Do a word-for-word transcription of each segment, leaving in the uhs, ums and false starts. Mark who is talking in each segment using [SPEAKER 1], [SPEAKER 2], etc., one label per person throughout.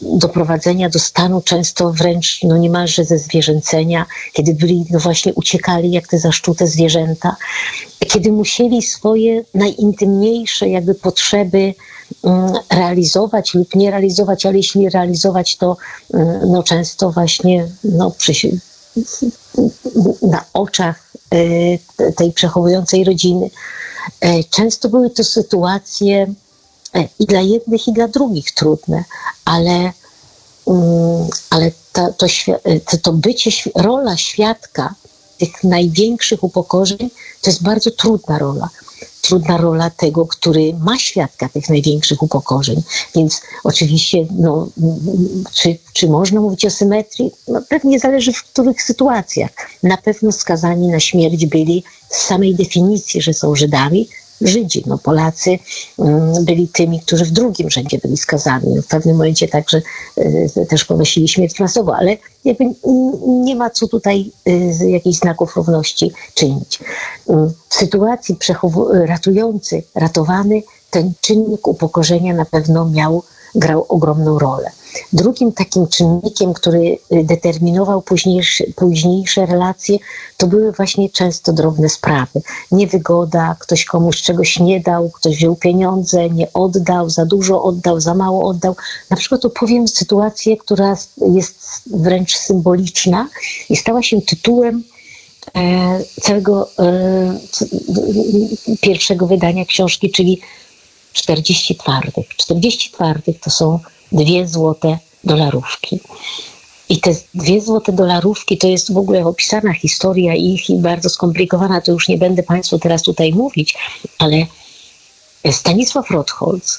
[SPEAKER 1] doprowadzenia do stanu często wręcz no niemalże ze zwierzęcenia, kiedy byli, no właśnie uciekali jak te zaszczute zwierzęta, kiedy musieli swoje najintymniejsze jakby potrzeby um, realizować lub nie realizować, ale jeśli realizować, to um, no często właśnie no, przy, na oczach y, tej przechowującej rodziny. Y, często były to sytuacje i dla jednych, i dla drugich trudne, ale, um, ale ta, to, to, to bycie, rola świadka tych największych upokorzeń to jest bardzo trudna rola. Trudna rola tego, który ma świadka tych największych upokorzeń. Więc oczywiście, no, czy, czy można mówić o symetrii? No, pewnie zależy w których sytuacjach. Na pewno skazani na śmierć byli z samej definicji, że są Żydami, Żydzi. No, Polacy um, byli tymi, którzy w drugim rzędzie byli skazani. No, w pewnym momencie także y, też ponosili śmierć masową, ale jakby nie ma co tutaj y, jakichś znaków równości czynić. Y, w sytuacji przechow- ratujący, ratowany, ten czynnik upokorzenia na pewno miał, grał ogromną rolę. Drugim takim czynnikiem, który determinował późniejsze, późniejsze relacje, to były właśnie często drobne sprawy. Niewygoda, ktoś komuś czegoś nie dał, ktoś wziął pieniądze, nie oddał, za dużo oddał, za mało oddał. Na przykład opowiem sytuację, która jest wręcz symboliczna i stała się tytułem e, całego e, pierwszego wydania książki, czyli czterdzieści twardych. czterdzieści twardych to są dwie złote dolarówki. I te dwie złote dolarówki to jest w ogóle opisana historia ich i bardzo skomplikowana, to już nie będę Państwu teraz tutaj mówić, ale Stanisław Rotholz,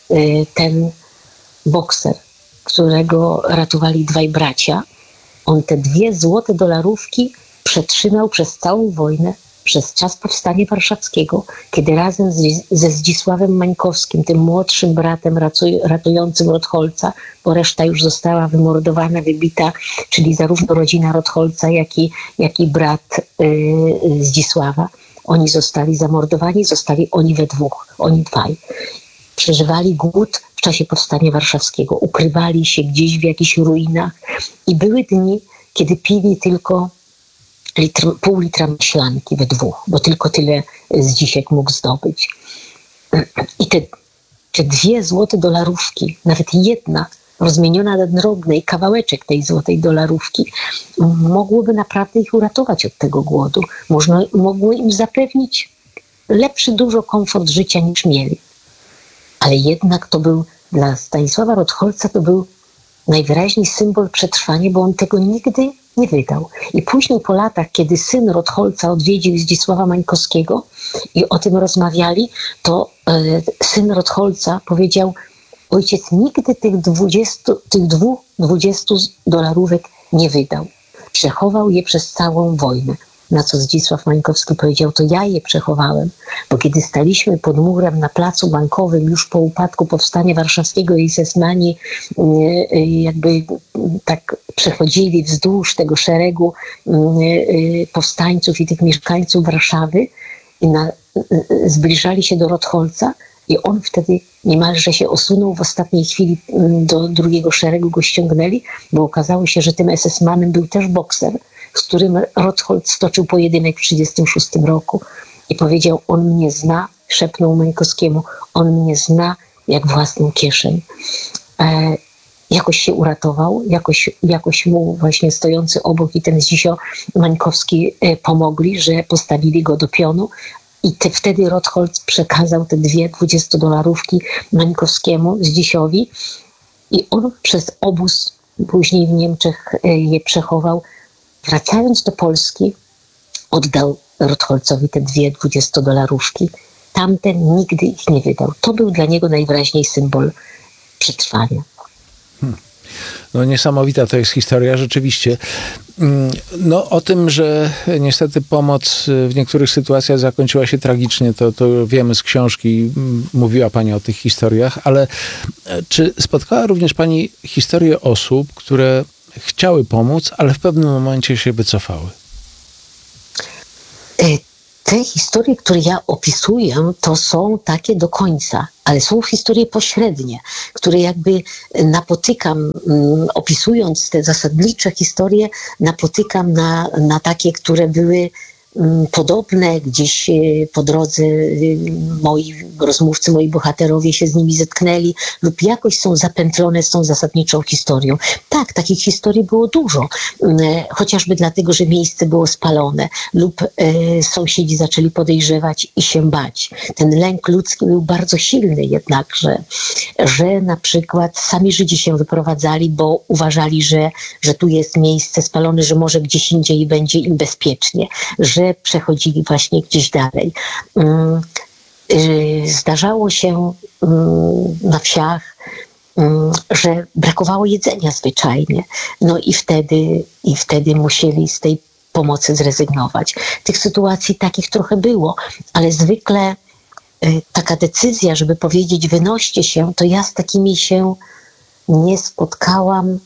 [SPEAKER 1] ten bokser, którego ratowali dwaj bracia, on te dwie złote dolarówki przetrzymał przez całą wojnę, przez czas Powstania Warszawskiego, kiedy razem z, ze Zdzisławem Mańkowskim, tym młodszym bratem racuj, ratującym Rotholca, bo reszta już została wymordowana, wybita, czyli zarówno rodzina Rotholca, jak i, jak i brat yy, Zdzisława. Oni zostali zamordowani, zostali oni we dwóch, oni dwaj. Przeżywali głód w czasie Powstania Warszawskiego, ukrywali się gdzieś w jakichś ruinach i były dni, kiedy pili tylko Litr, pół litra maślanki we dwóch, bo tylko tyle Zdzisiek mógł zdobyć. I te, te dwie złote dolarówki, nawet jedna rozmieniona na drobne i kawałeczek tej złotej dolarówki, mogłoby naprawdę ich uratować od tego głodu. Można, mogło im zapewnić lepszy dużo komfort życia niż mieli. Ale jednak to był dla Stanisława Rotholca to był najwyraźniej symbol przetrwania, bo on tego nigdy nie wydał. I później po latach, kiedy syn Rotholca odwiedził Zdzisława Mańkowskiego i o tym rozmawiali, to e, syn Rotholca powiedział: ojciec nigdy tych, dwudziestu, tych dwóch dwudziestu dolarówek nie wydał. Przechował je przez całą wojnę. Na co Zdzisław Mańkowski powiedział: to ja je przechowałem, bo kiedy staliśmy pod murem na placu Bankowym już po upadku Powstania Warszawskiego i esesmani jakby tak przechodzili wzdłuż tego szeregu powstańców i tych mieszkańców Warszawy i na, zbliżali się do Rotholca i on wtedy niemalże się osunął w ostatniej chwili do drugiego szeregu, go ściągnęli, bo okazało się, że tym esesmanem był też bokser, z którym Rotholc stoczył pojedynek w trzydziestym szóstym roku i powiedział: on mnie zna, szepnął Mańkowskiemu, on mnie zna jak własną kieszeń. E, jakoś się uratował, jakoś, jakoś mu właśnie stojący obok i ten Zdzisio Mańkowski e, pomogli, że postawili go do pionu i te, wtedy Rotholc przekazał te dwie dwudziestodolarówki Mańkowskiemu, Zdzisiowi i on przez obóz później w Niemczech e, je przechował. Wracając do Polski, oddał Rotholcowi te dwie dwudziestodolarówki. Tamten nigdy ich nie wydał. To był dla niego najwyraźniej symbol przetrwania.
[SPEAKER 2] Hmm. No niesamowita to jest historia, rzeczywiście. No o tym, że niestety pomoc w niektórych sytuacjach zakończyła się tragicznie, to, to wiemy z książki, mówiła Pani o tych historiach, ale czy spotkała również Pani historię osób, które chciały pomóc, ale w pewnym momencie się wycofały?
[SPEAKER 1] te historie, które ja opisuję, to są takie do końca, ale są historie pośrednie, które jakby napotykam, opisując te zasadnicze historie, napotykam na, na takie, które były podobne, gdzieś po drodze moi rozmówcy, moi bohaterowie się z nimi zetknęli lub jakoś są zapętlone z tą zasadniczą historią. Tak, takich historii było dużo, chociażby dlatego, że miejsce było spalone lub e, sąsiedzi zaczęli podejrzewać i się bać. Ten lęk ludzki był bardzo silny jednakże, że na przykład sami Żydzi się wyprowadzali, bo uważali, że, że tu jest miejsce spalone, że może gdzieś indziej będzie im bezpiecznie, że przechodzili właśnie gdzieś dalej. Zdarzało się na wsiach, że brakowało jedzenia zwyczajnie. No i wtedy, i wtedy musieli z tej pomocy zrezygnować. Tych sytuacji takich trochę było, ale zwykle taka decyzja, żeby powiedzieć wynoście się, to ja z takimi się nie spotkałam,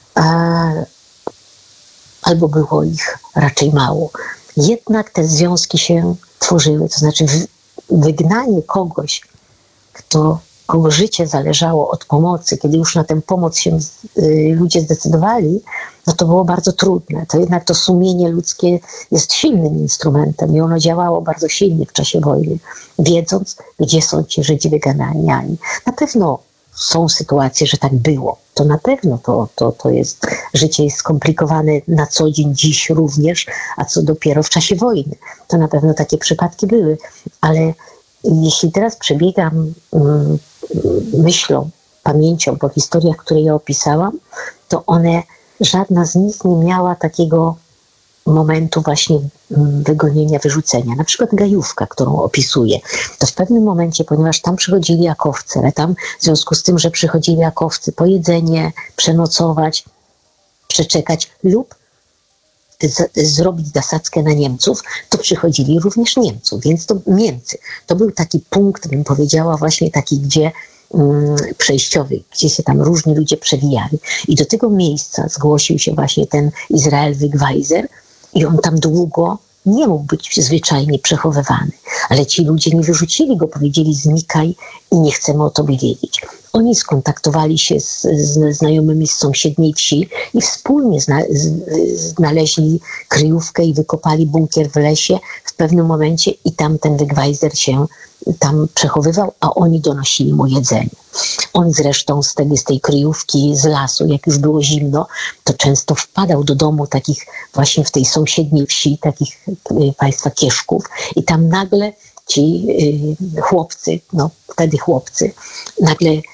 [SPEAKER 1] albo było ich raczej mało. Jednak te związki się tworzyły, to znaczy wygnanie kogoś, kto, kogo życie zależało od pomocy, kiedy już na tę pomoc się y, ludzie zdecydowali, no to było bardzo trudne. To jednak to sumienie ludzkie jest silnym instrumentem i ono działało bardzo silnie w czasie wojny, wiedząc, gdzie są ci Żydzi wyganiani. Na pewno są sytuacje, że tak było. To na pewno to, to, to jest, życie jest skomplikowane na co dzień, dziś również, a co dopiero w czasie wojny. To na pewno takie przypadki były, ale jeśli teraz przebiegam um, myślą, pamięcią po historiach, które ja opisałam, to one, żadna z nich nie miała takiego momentu właśnie wygonienia, wyrzucenia. Na przykład Gajówka, którą opisuję, to w pewnym momencie, ponieważ tam przychodzili Jakowcy, ale tam w związku z tym, że przychodzili Jakowcy po jedzenie, przenocować, przeczekać lub z, zrobić zasadzkę na Niemców, to przychodzili również Niemców, więc to Niemcy. To był taki punkt, bym powiedziała, właśnie taki, gdzie um, przejściowy, gdzie się tam różni ludzie przewijali. I do tego miejsca zgłosił się właśnie ten Izrael Wegweiser, i on tam długo nie mógł być zwyczajnie przechowywany. Ale ci ludzie nie wyrzucili go, powiedzieli znikaj i nie chcemy o tobie wiedzieć. Oni skontaktowali się z, z znajomymi z sąsiedniej wsi i wspólnie zna, z, znaleźli kryjówkę i wykopali bunkier w lesie w pewnym momencie i tam ten Wegweiser się tam przechowywał, a oni donosili mu jedzenie. On zresztą z tej, z tej kryjówki, z lasu, jak już było zimno, to często wpadał do domu takich właśnie w tej sąsiedniej wsi, takich y, państwa Kieszków i tam nagle ci y, chłopcy, no wtedy chłopcy, nagle y,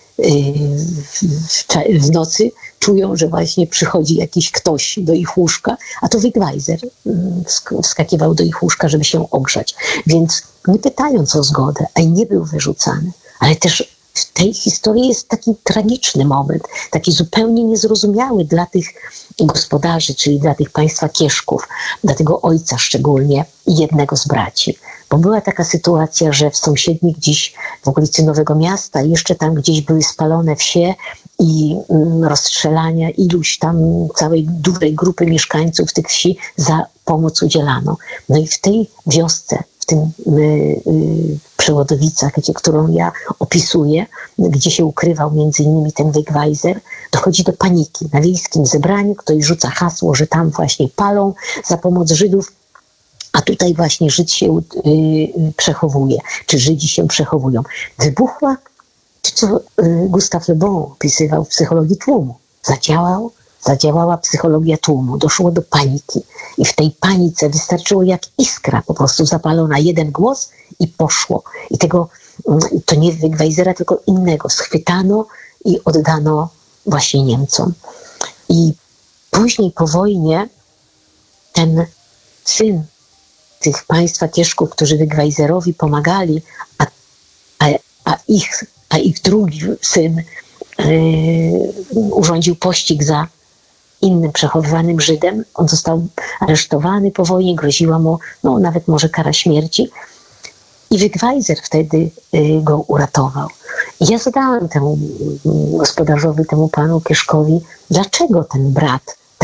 [SPEAKER 1] w, w nocy czują, że właśnie przychodzi jakiś ktoś do ich łóżka, a to Wegweiser y, wskakiwał do ich łóżka, żeby się ogrzać. Więc nie pytając o zgodę, a i nie był wyrzucany, ale też w tej historii jest taki tragiczny moment, taki zupełnie niezrozumiały dla tych gospodarzy, czyli dla tych państwa Kieszków, dla tego ojca szczególnie i jednego z braci. Bo była taka sytuacja, że w sąsiednich gdzieś w okolicy Nowego Miasta jeszcze tam gdzieś były spalone wsie i mm, rozstrzelania iluś tam całej dużej grupy mieszkańców tych wsi za pomoc udzielano. No i w tej wiosce, w tym y, y, Przełodowicach, gdzie, którą ja opisuję, gdzie się ukrywał między innymi ten Wegweiser, dochodzi do paniki. Na wiejskim zebraniu ktoś rzuca hasło, że tam właśnie palą za pomoc Żydów, a tutaj właśnie Żyd się y, y, przechowuje, czy Żydzi się przechowują. Wybuchła to, co y, Gustave Le Bon opisywał w psychologii tłumu. Zadziałał Zadziałała psychologia tłumu, doszło do paniki i w tej panice wystarczyło jak iskra po prostu zapalona, jeden głos i poszło. I tego, to nie Wegweisera, tylko innego schwytano i oddano właśnie Niemcom. I później po wojnie ten syn tych państwa Kieszków, którzy Wegweiserowi pomagali, a, a, a, ich, a ich drugi syn yy, urządził pościg za innym przechowywanym Żydem. On został aresztowany po wojnie, groziła mu no, nawet może kara śmierci. I Wegweiser wtedy y, go uratował. I ja zadałam temu gospodarzowi, temu panu Kieszkowi, dlaczego ten brat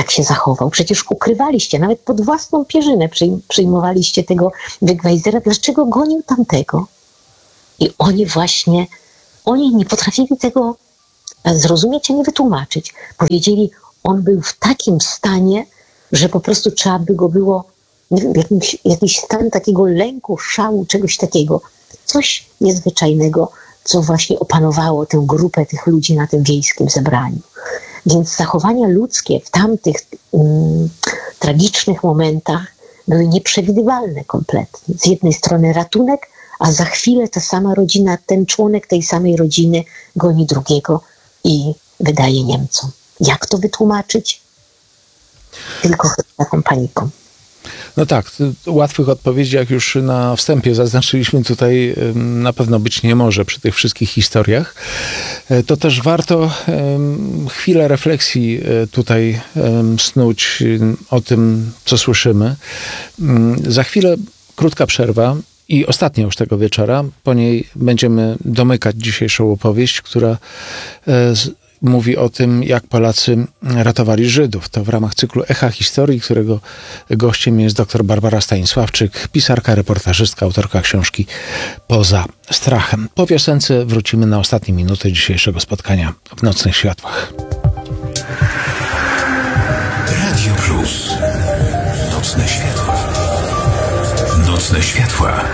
[SPEAKER 1] tak się zachował? Przecież ukrywaliście, nawet pod własną pierzynę przyjmowaliście tego Wegweisera. Dlaczego gonił tamtego? I oni właśnie, oni nie potrafili tego zrozumieć, a nie wytłumaczyć. Powiedzieli, on był w takim stanie, że po prostu trzeba by go było, nie wiem, jakiś, jakiś stan takiego lęku, szału, czegoś takiego. Coś niezwyczajnego, co właśnie opanowało tę grupę tych ludzi na tym wiejskim zebraniu. Więc zachowania ludzkie w tamtych um, tragicznych momentach były nieprzewidywalne kompletnie. Z jednej strony ratunek, a za chwilę ta sama rodzina, ten członek tej samej rodziny goni drugiego i wydaje Niemcom. Jak to wytłumaczyć? Tylko taką paniką.
[SPEAKER 2] No tak, łatwych odpowiedzi, jak już na wstępie zaznaczyliśmy, tutaj na pewno być nie może przy tych wszystkich historiach. To też warto chwilę refleksji tutaj snuć o tym, co słyszymy. Za chwilę krótka przerwa i ostatnia już tego wieczora. Po niej będziemy domykać dzisiejszą opowieść, która mówi o tym, jak Polacy ratowali Żydów. To w ramach cyklu Echa Historii, którego gościem jest dr Barbara Stanisławczyk, pisarka, reportażystka, autorka książki Poza strachem. Po piosence wrócimy na ostatnie minuty dzisiejszego spotkania w Nocnych Światłach.
[SPEAKER 3] Radio Plus. Nocne światła. Nocne światła.